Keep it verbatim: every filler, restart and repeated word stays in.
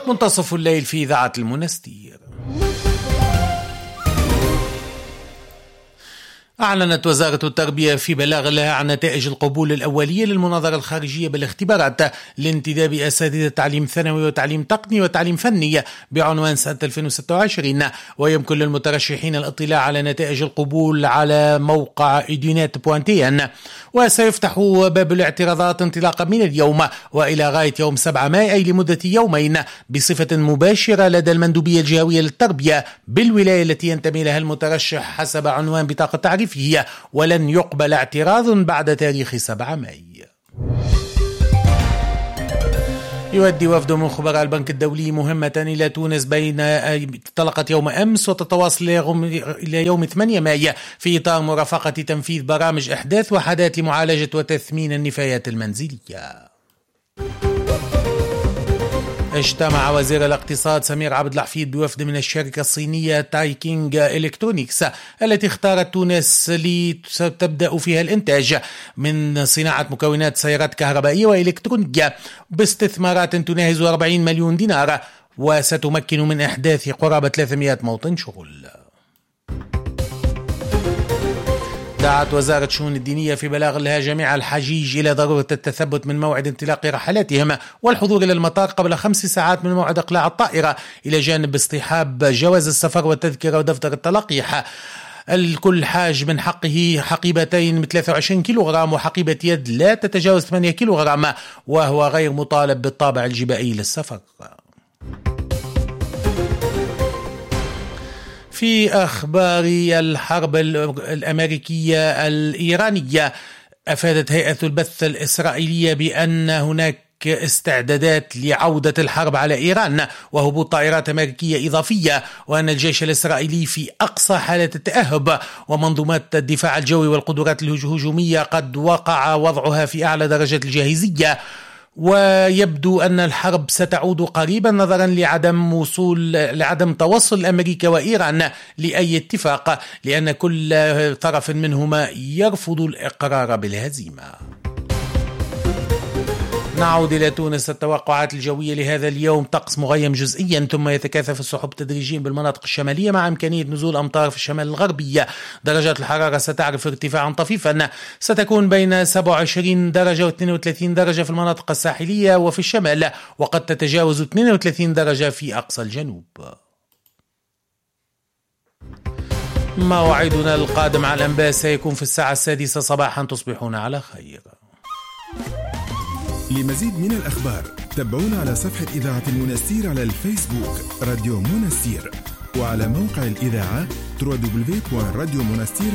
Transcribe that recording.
منتصف الليل في إذاعة المنستير. أعلنت وزارة التربية في بلاغ لها عن نتائج القبول الأولية للمناظرة الخارجية بالاختبارات لانتداب أساتذة تعليم ثانوي وتعليم تقني وتعليم فني بعنوان سنة ألفين وستة وعشرين، ويمكن للمترشحين الاطلاع على نتائج القبول على موقع إدينات بوانتين، وسيفتح باب الاعتراضات انطلاقا من اليوم وإلى غاية يوم سبعة ماي، أي لمدة يومين، بصفة مباشرة لدى المندوبية الجهوية للتربية بالولاية التي ينتمي لها المترشح حسب عنوان بطاقة تعريف فيه، ولن يقبل اعتراض بعد تاريخ سبعة ماي. يؤدي وفد من خبراء البنك الدولي مهمة إلى تونس بين انطلقت يوم أمس وتتواصل إلى يوم ثمانية ماي في إطار مرافقة تنفيذ برامج إحداث وحدات لمعالجة وتثمين النفايات المنزلية. اجتمع وزير الاقتصاد سمير عبد الحفيظ بوفد من الشركة الصينية تايكينغ إلكترونيكس التي اختارت تونس لتبدأ فيها الإنتاج من صناعة مكونات سيارات كهربائية وإلكترونية باستثمارات تناهز أربعين مليون دينار، وستمكن من إحداث قرابة ثلاثمائة موطن شغل. دعت وزارة الشؤون الدينية في بلاغ لها جميع الحجيج إلى ضرورة التثبت من موعد انطلاق رحلاتهم والحضور إلى المطار قبل خمس ساعات من موعد إقلاع الطائرة، إلى جانب اصطحاب جواز السفر والتذكرة ودفتر التلقيح. الكل حاج من حقه حقيبتين ثلاثة وعشرين كيلوغرام وحقيبة يد لا تتجاوز ثمانية كيلوغرام، وهو غير مطالب بالطابع الجبائي للسفر. في أخبار الحرب الأمريكية الإيرانية، أفادت هيئة البث الإسرائيلية بأن هناك استعدادات لعودة الحرب على إيران وهبوط طائرات أمريكية إضافية، وأن الجيش الإسرائيلي في أقصى حالة التأهب، ومنظومات الدفاع الجوي والقدرات الهجومية قد وقع وضعها في أعلى درجة الجاهزية. ويبدو أن الحرب ستعود قريبا نظرا لعدم وصول لعدم توصل أمريكا وإيران لأي اتفاق، لأن كل طرف منهما يرفض الإقرار بالهزيمة. نعود إلى تونس. التوقعات الجوية لهذا اليوم: طقس مغيم جزئيا ثم يتكاثف السحب تدريجيا بالمناطق الشمالية مع إمكانية نزول أمطار في الشمال الغربي. درجات الحرارة ستعرف ارتفاعا طفيفا، ستكون بين سبعة وعشرين درجة و اثنين وثلاثين درجة في المناطق الساحلية وفي الشمال، وقد تتجاوز اثنين وثلاثين درجة في أقصى الجنوب. موعدنا القادم على الأنباء سيكون في الساعة السادسة صباحا. تصبحون على خير. لمزيد من الأخبار تابعونا على صفحة إذاعة المنستير على الفيسبوك راديو منستير، وعلى موقع الإذاعة دبليو دبليو دبليو دوت راديو منستير